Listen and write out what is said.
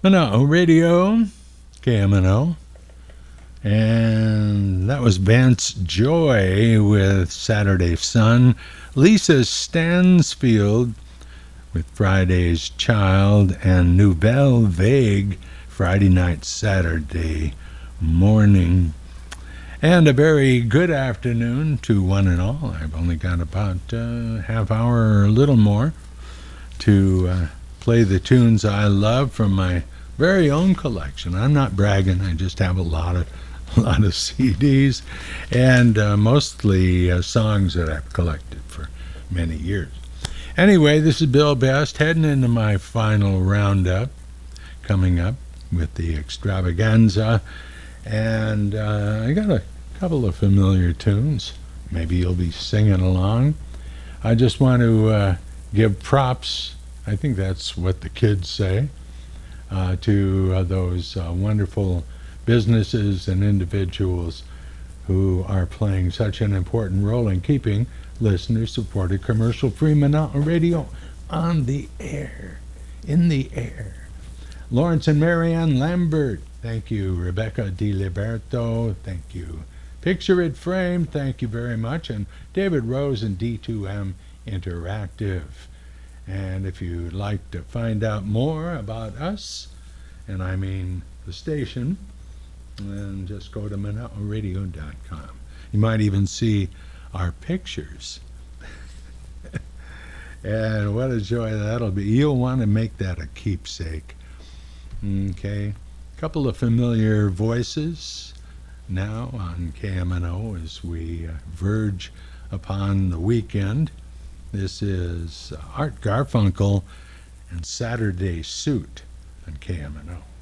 Manao Radio, KMNO. And that was Vance Joy with Saturday Sun. Lisa Stansfield with Friday's Child. And Nouvelle Vague, Friday night, Saturday morning. And a very good afternoon to one and all. I've only got about half hour or a little more to play the tunes I love from my very own collection. I'm not bragging. I just have a lot of CDs and mostly songs that I've collected for many years. Anyway, this is Bill Best heading into my final roundup, coming up with the extravaganza. And I got a couple of familiar tunes. Maybe you'll be singing along. I just want to give props, I think that's what the kids say, to those wonderful businesses and individuals who are playing such an important role in keeping listener-supported commercial-free Manao Radio on the air, in the air. Lawrence and Marianne Lambert, thank you. Rebecca DiLiberto, thank you. Picture It Framed, thank you very much. And David Rose and D2M Interactive. And if you'd like to find out more about us, and I mean the station, then just go to ManaoRadio.com. You might even see our pictures. And what a joy that'll be. You'll want to make that a keepsake. Okay, a couple of familiar voices now on KMNO as we verge upon the weekend. This is Art Garfunkel and Saturday Suit on KMNO.